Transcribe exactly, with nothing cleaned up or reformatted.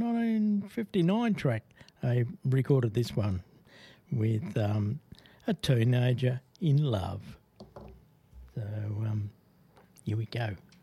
nineteen fifty-nine track. I recorded this one with um, a teenager in love. So um, here we go.